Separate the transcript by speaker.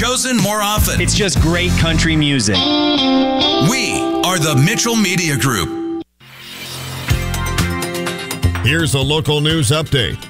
Speaker 1: chosen more often.
Speaker 2: It's just great country music.
Speaker 1: We are the Mitchell Media Group.
Speaker 3: Here's a local news update.